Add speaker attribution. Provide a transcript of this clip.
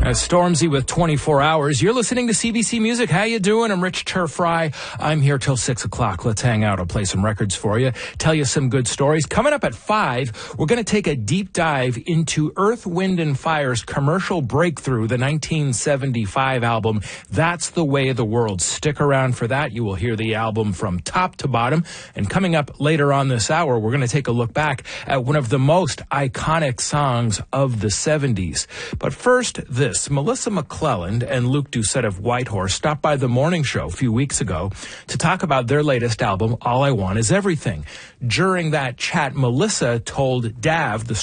Speaker 1: Stormzy with 24 Hours. You're listening to CBC Music. How you doing? I'm Rich Turfry. I'm here till 6 o'clock. Let's hang out. I'll play some records for you, tell you some good stories. Coming up at 5, we're going to take a deep dive into Earth, Wind & Fire's commercial breakthrough, the 1975 album, That's the Way of the World. Stick around for that. You will hear the album from top to bottom. And coming up later on this hour, we're going to take a look back at one of the most iconic songs of the 70s. But first, this. Melissa McClelland and Luke Doucette of Whitehorse stopped by the morning show a few weeks ago to talk about their latest album, All I Want Is Everything. During that chat, Melissa told Dav, the